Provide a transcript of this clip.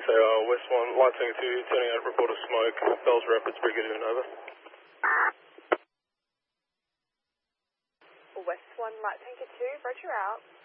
say West 1, Light Tango 2, turning out report of smoke, Bells Rapids, Brigadoon, over. West 1, Light Tango 2, roger out.